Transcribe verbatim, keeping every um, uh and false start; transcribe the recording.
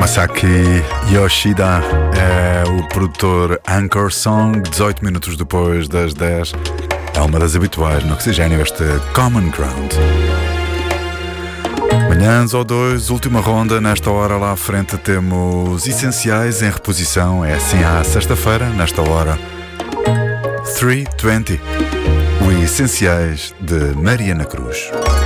Masaki Yoshida é o produtor Anchor Song. Dezoito minutos depois das dez, é uma das habituais no Oxigênio, este Common Ground. Manhãs ou dois, última ronda. Nesta hora lá à frente temos Essenciais em reposição. É assim à sexta-feira, nesta hora trezentos e vinte. Os Essenciais de Mariana Cruz.